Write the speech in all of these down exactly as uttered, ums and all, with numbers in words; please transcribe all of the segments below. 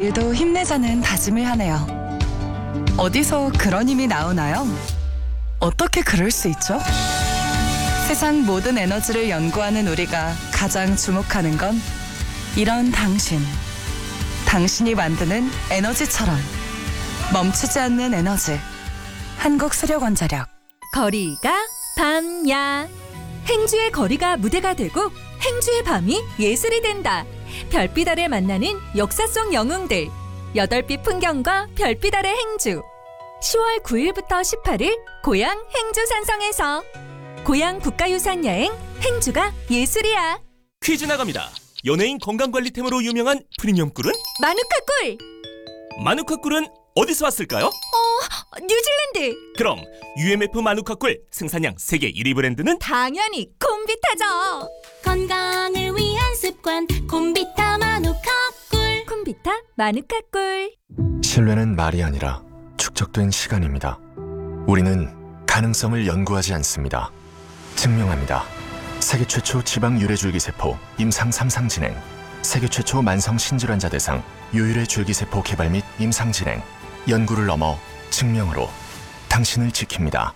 우리도 힘내자는 다짐을 하네요. 어디서 그런 힘이 나오나요? 어떻게 그럴 수 있죠? 세상 모든 에너지를 연구하는 우리가 가장 주목하는 건 이런 당신. 당신이 만드는 에너지처럼 멈추지 않는 에너지. 한국수력원자력. 거리가 밤야. 행주의 거리가 무대가 되고 행주의 밤이 예술이 된다. 별빛 아래 만나는 역사 속 영웅들. 여덟빛 풍경과 별빛 아래 행주. 시월 구일부터 십팔일 고향 행주 산성에서 고향 국가유산 여행 행주가 예술이야. 퀴즈 나갑니다. 연예인 건강관리템으로 유명한 프리미엄 꿀은? 마누카 꿀. 마누카 꿀은 어디서 왔을까요? 어, 뉴질랜드. 그럼 유엠에프 마누카 꿀 생산량 세계 일 위 브랜드는? 당연히 콤비타죠. 건강을 위한 습관 콤비타 마누카 꿀. 콤비타 마누카 꿀. 신뢰는 말이 아니라 축적된 시간입니다. 우리는 가능성을 연구하지 않습니다. 증명합니다. 세계 최초 지방 유래줄기세포 임상 삼 상 진행, 세계 최초 만성 신질환자 대상 유일의 줄기세포 개발 및 임상 진행, 연구를 넘어 증명으로 당신을 지킵니다.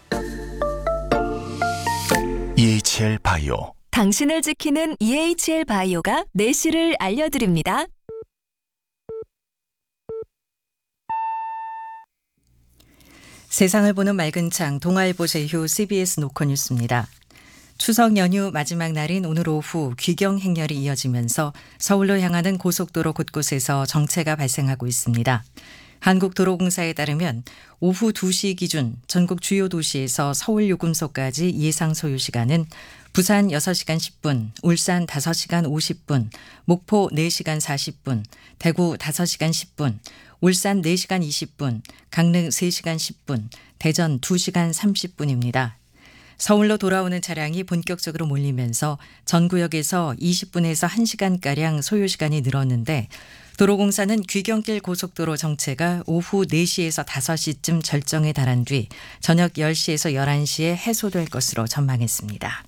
이에이치엘 바이오. 당신을 지키는 이에이치엘 바이오가 내실을 알려드립니다. 세상을 보는 맑은 창 동아일보 제휴 씨비에스 노컷 뉴스입니다. 추석 연휴 마지막 날인 오늘 오후 귀경 행렬이 이어지면서 서울로 향하는 고속도로 곳곳에서 정체가 발생하고 있습니다. 한국도로공사에 따르면 오후 두 시 기준 전국 주요 도시에서 서울 요금소까지 예상 소요시간은 부산 여섯 시간 십 분, 울산 다섯 시간 오십 분, 목포 네 시간 사십 분, 대구 다섯 시간 십 분, 울산 네 시간 이십 분, 강릉 세 시간 십 분, 대전 두 시간 삼십 분입니다. 서울로 돌아오는 차량이 본격적으로 몰리면서 전 구역에서 이십 분에서 한 시간가량 소요시간이 늘었는데 도로공사는 귀경길 고속도로 정체가 오후 네 시에서 다섯 시쯤 절정에 달한 뒤 저녁 열 시에서 열한 시에 해소될 것으로 전망했습니다.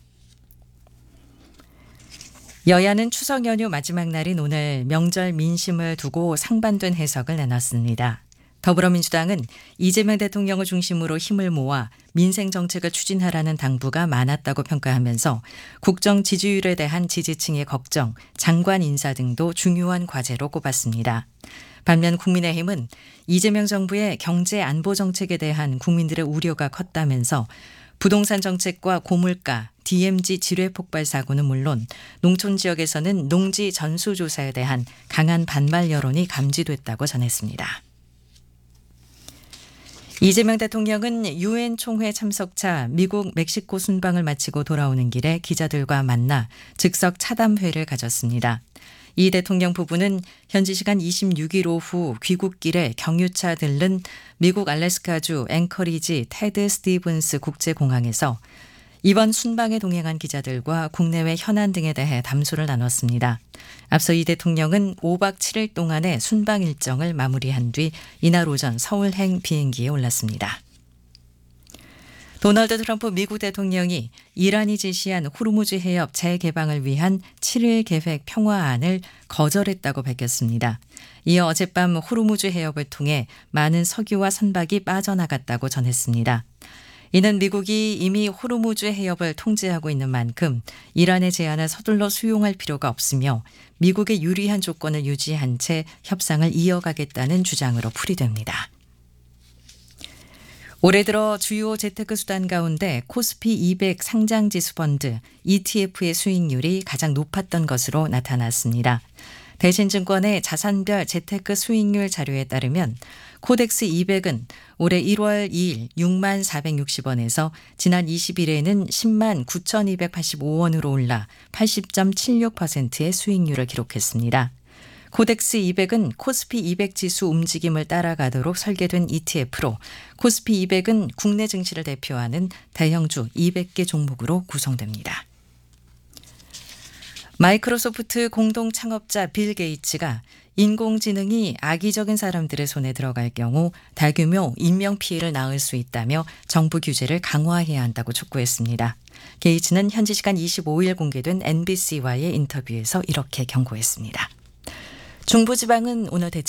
여야는 추석 연휴 마지막 날인 오늘 명절 민심을 두고 상반된 해석을 내놨습니다. 더불어민주당은 이재명 대통령을 중심으로 힘을 모아 민생 정책을 추진하라는 당부가 많았다고 평가하면서 국정 지지율에 대한 지지층의 걱정, 장관 인사 등도 중요한 과제로 꼽았습니다. 반면 국민의힘은 이재명 정부의 경제 안보 정책에 대한 국민들의 우려가 컸다면서 부동산 정책과 고물가, 디엠지 지뢰 폭발 사고는 물론 농촌 지역에서는 농지 전수조사에 대한 강한 반발 여론이 감지됐다고 전했습니다. 이재명 대통령은 유엔 총회 참석차 미국 멕시코 순방을 마치고 돌아오는 길에 기자들과 만나 즉석 차담회를 가졌습니다. 이 대통령 부부는 현지 시간 이십육일 오후 귀국길에 경유차 들른 미국 알래스카주 앵커리지 테드 스티븐스 국제공항에서 이번 순방에 동행한 기자들과 국내외 현안 등에 대해 담소를 나눴습니다. 앞서 이 대통령은 오박 칠일 동안의 순방 일정을 마무리한 뒤 이날 오전 서울행 비행기에 올랐습니다. 도널드 트럼프 미국 대통령이 이란이 제시한 호르무즈 해협 재개방을 위한 칠일 계획 평화안을 거절했다고 밝혔습니다. 이어 어젯밤 호르무즈 해협을 통해 많은 석유와 선박이 빠져나갔다고 전했습니다. 이는 미국이 이미 호르무즈 해협을 통제하고 있는 만큼 이란의 제안을 서둘러 수용할 필요가 없으며 미국에 유리한 조건을 유지한 채 협상을 이어가겠다는 주장으로 풀이됩니다. 올해 들어 주요 재테크 수단 가운데 코스피 이백 상장지수 펀드 이티에프의 수익률이 가장 높았던 것으로 나타났습니다. 대신증권의 자산별 재테크 수익률 자료에 따르면 코덱스 이백은 올해 일월 이일 육만 사백육십 원에서 지난 이십일에는 십만 구천이백팔십오 원으로 올라 팔십 점 칠육 퍼센트의 수익률을 기록했습니다. 코덱스 이백은 코스피 이백 지수 움직임을 따라가도록 설계된 이티에프로 코스피 이백은 국내 증시를 대표하는 대형주 이백 개 종목으로 구성됩니다. 마이크로소프트 공동 창업자 빌 게이츠가 인공지능이 악의적인 사람들의 손에 들어갈 경우 대규모 인명피해를 낳을 수 있다며 정부 규제를 강화해야 한다고 촉구했습니다. 게이츠는 현지 시간 이십오일 공개된 엠비씨와의 인터뷰에서 이렇게 경고했습니다. 중부지방은 오늘 대체로